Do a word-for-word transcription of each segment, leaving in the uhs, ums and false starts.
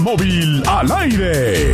Móvil al aire.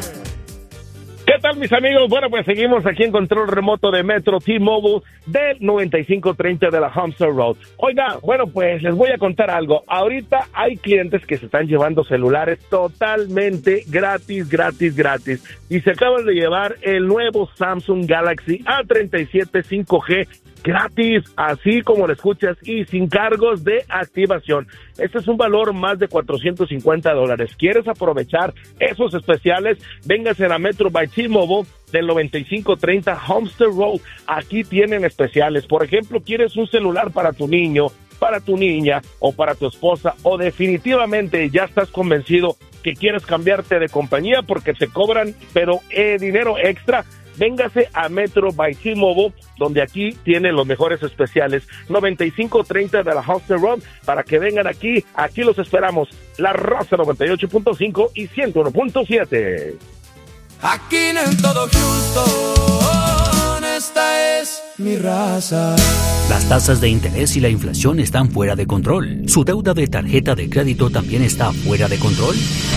¿Qué tal, mis amigos? Bueno, pues seguimos aquí en control remoto de Metro T-Mobile del noventa y cinco treinta de la Homestead Road. Oiga, bueno, pues les voy a contar algo. Ahorita hay clientes que se están llevando celulares totalmente gratis, gratis, gratis. Y se acaban de llevar el nuevo Samsung Galaxy A treinta y siete cinco G gratis, así como lo escuchas, y sin cargos de activación. Este es un valor más de cuatrocientos cincuenta dólares. ¿Quieres aprovechar esos especiales? Véngase a Metro by T-Mobile del noventa y cinco treinta Homestead Road. Aquí tienen especiales. Por ejemplo, ¿quieres un celular para tu niño, para tu niña o para tu esposa? O definitivamente ya estás convencido que quieres cambiarte de compañía porque te cobran, pero eh, dinero extra. Véngase a Metro by T-Mobile, donde aquí tiene los mejores especiales. noventa y cinco treinta de la Homestead Road, para que vengan aquí. Aquí los esperamos. La Raza noventa y ocho punto cinco y ciento uno punto siete. Aquí en todo Houston, esta es mi raza. Las tasas de interés y la inflación están fuera de control. ¿Su deuda de tarjeta de crédito también está fuera de control?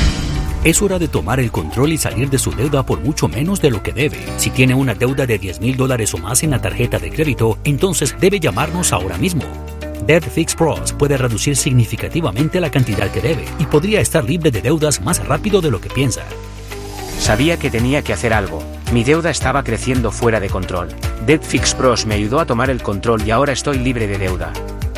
Es hora de tomar el control y salir de su deuda por mucho menos de lo que debe. Si tiene una deuda de diez mil dólares o más en la tarjeta de crédito, entonces debe llamarnos ahora mismo. Debt Fix Pros puede reducir significativamente la cantidad que debe y podría estar libre de deudas más rápido de lo que piensa. Sabía que tenía que hacer algo. Mi deuda estaba creciendo fuera de control. Debt Fix Pros me ayudó a tomar el control y ahora estoy libre de deuda.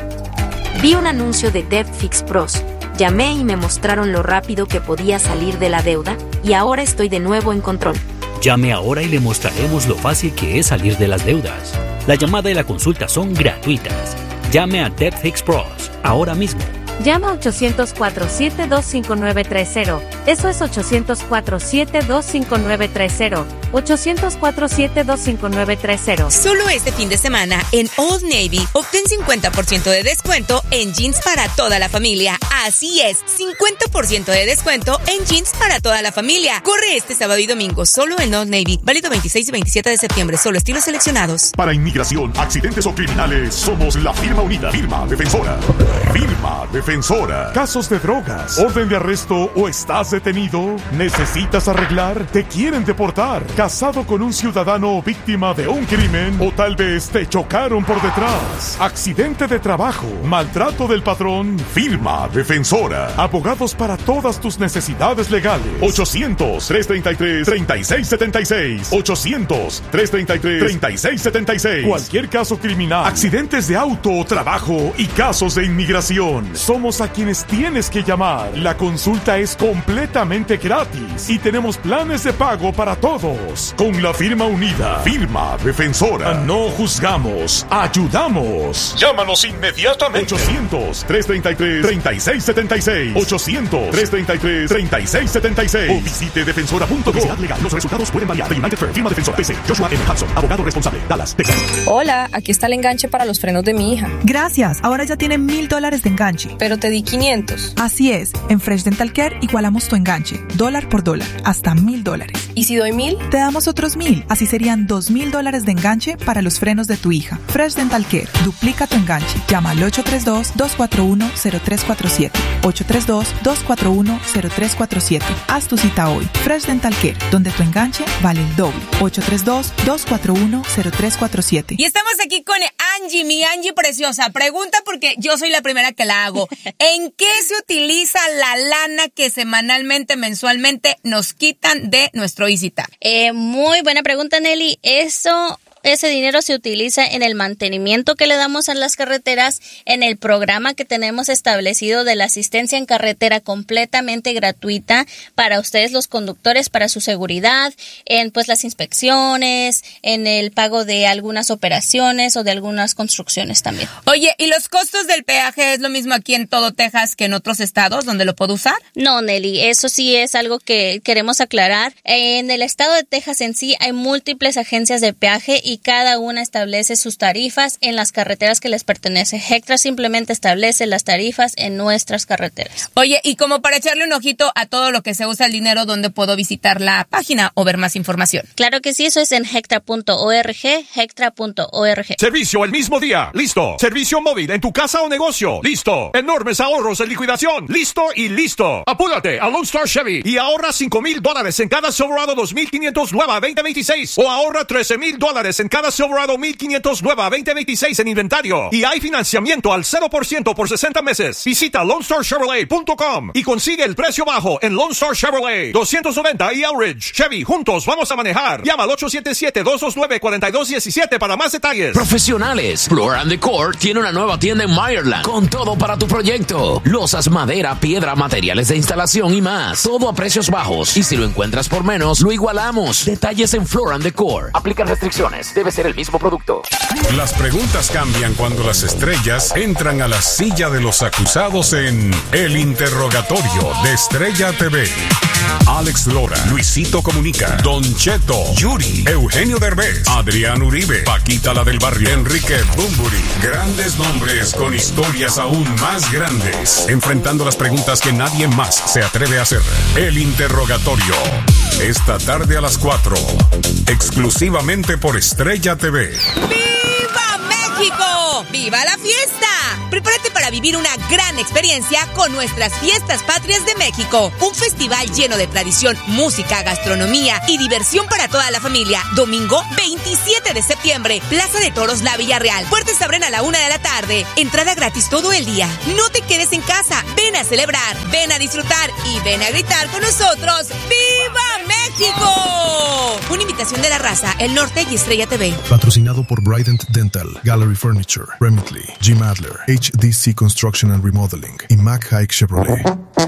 Vi un anuncio de Debt Fix Pros. Llamé y me mostraron lo rápido que podía salir de la deuda y ahora estoy de nuevo en control. Llame ahora y le mostraremos lo fácil que es salir de las deudas. La llamada y la consulta son gratuitas. Llame a Debt Fix Pros ahora mismo. Llama a ochocientos cuatro siete dos cinco nueve tres cero. Eso es ochocientos cuatro siete dos cinco nueve tres cero. ochocientos cuatro siete dos cinco nueve tres cero. Solo este fin de semana en Old Navy obtén cincuenta por ciento de descuento en jeans para toda la familia. Así es, cincuenta por ciento de descuento en jeans para toda la familia. Corre este sábado y domingo solo en Old Navy. Válido veintiséis y veintisiete de septiembre. Solo estilos seleccionados. Para inmigración, accidentes o criminales, somos la firma unida. Firma defensora. Firma defensora. Casos de drogas, orden de arresto o estás detenido, necesitas arreglar, te quieren deportar, casado con un ciudadano víctima de un crimen o tal vez te chocaron por detrás, accidente de trabajo, maltrato del patrón. Firma defensora. Abogados para todas tus necesidades legales. ochocientos, tres treinta y tres, treinta y seis setenta y seis. ochocientos, tres treinta y tres, treinta y seis setenta y seis. Cualquier caso criminal, accidentes de auto o trabajo y casos de inmigración. Somos a quienes tienes que llamar. La consulta es completamente gratis y tenemos planes de pago para todos. Con la firma unida, Firma Defensora. No juzgamos, ayudamos. Llámanos inmediatamente. ochocientos, tres treinta y tres, treinta y seis setenta y seis. ochocientos, tres treinta y tres, treinta y seis setenta y seis. O visite defensora punto com. Legal. Los resultados pueden variar. The United Firm, Firma Defensor, P C. Joshua M. Hudson, abogado responsable, Dallas, Texas. Hola, aquí está el enganche para los frenos de mi hija. Gracias, ahora ya tiene mil dólares de enganche. Pero te di quinientos. Así es, en Fresh Dental Care igualamos tu enganche, dólar por dólar, hasta mil dólares. ¿Y si doy mil? Te damos otros mil, así serían dos mil dólares de enganche para los frenos de tu hija. Fresh Dental Care, duplica tu enganche. Llama al ocho tres dos, dos cuatro uno, cero tres cuatro siete. ocho tres dos, dos cuatro uno, cero tres cuatro siete. Haz tu cita hoy. Fresh Dental Care, donde tu enganche vale el doble. ocho tres dos, dos cuatro uno, cero tres cuatro siete. Y estamos aquí con Angie, mi Angie preciosa. Pregunta porque yo soy la primera que la hago. ¿En qué se utiliza la lana que semanalmente, mensualmente nos quitan de nuestro EasyTag? Eh, muy buena pregunta, Nelly. Eso... Ese dinero se utiliza en el mantenimiento que le damos a las carreteras, en el programa que tenemos establecido de la asistencia en carretera completamente gratuita para ustedes los conductores, para su seguridad, en pues las inspecciones, en el pago de algunas operaciones o de algunas construcciones también. Oye, ¿y los costos del peaje es lo mismo aquí en todo Texas que en otros estados donde lo puedo usar? No, Nelly, eso sí es algo que queremos aclarar. En el estado de Texas en sí hay múltiples agencias de peaje y y cada una establece sus tarifas en las carreteras que les pertenece. Hectra simplemente establece las tarifas en nuestras carreteras. Oye, y como para echarle un ojito a todo lo que se usa el dinero, ¿dónde puedo visitar la página o ver más información? Claro que sí, eso es en hectra punto org, hectra punto org. Servicio el mismo día, listo. Servicio móvil en tu casa o negocio, listo. Enormes ahorros en liquidación, listo y listo. Apúrate a Lone Star Chevy y ahorra cinco mil dólares en cada Silverado dos mil quinientos nueva veinte veintiséis o ahorra trece mil dólares en cada Silverado mil quinientos nueva veinte veintiséis en inventario. Y hay financiamiento al cero por ciento por sesenta meses. Visita lone star chevrolet punto com y consigue el precio bajo en Lone Star Chevrolet doscientos noventa y Elridge. Chevy, juntos vamos a manejar. Llama al ocho siete siete, dos dos nueve, cuatro dos uno siete para más detalles. Profesionales, Floor and Decor tiene una nueva tienda en Meyerland con todo para tu proyecto. Losas, madera, piedra, materiales de instalación y más. Todo a precios bajos. Y si lo encuentras por menos, lo igualamos. Detalles en Floor and Decor. Aplican restricciones. Debe ser el mismo producto. Las preguntas cambian cuando las estrellas entran a la silla de los acusados en El Interrogatorio de Estrella T V. Alex Lora, Luisito Comunica, Don Cheto, Yuri, Eugenio Derbez, Adrián Uribe, Paquita la del Barrio, Enrique Bumburi. Grandes nombres con historias aún más grandes, enfrentando las preguntas que nadie más se atreve a hacer. El Interrogatorio, esta tarde a las cuatro, exclusivamente por Estrella T V. ¡Viva México! ¡Viva la fiesta! Prepárate para vivir una gran experiencia con nuestras Fiestas Patrias de México. Un festival lleno de tradición, música, gastronomía y diversión para toda la familia. Domingo veintisiete de septiembre, Plaza de Toros La Villarreal. Puertas abren a la una de la tarde. Entrada gratis todo el día. No te quedes en casa. Ven a celebrar, ven a disfrutar y ven a gritar con nosotros. ¡Viva México! Una invitación de La Raza, El Norte y Estrella T V. Patrocinado por Bryant Dental, Gallery Furniture, Remitly, Jim Adler, H D C Construction and Remodeling y Mac Haik Chevrolet.